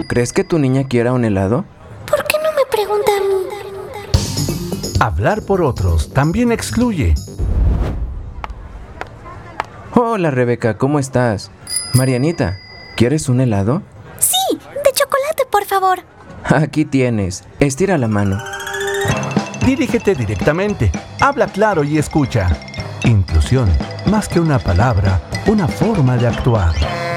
¿crees que tu niña quiera un helado? ¿Por qué no me pregunta a mí? Hablar por otros también excluye. Hola, Rebeca, ¿cómo estás? Marianita, ¿quieres un helado? Sí, de chocolate, por favor. Aquí tienes, estira la mano. Dirígete directamente, habla claro y escucha. Inclusión, más que una palabra, una forma de actuar.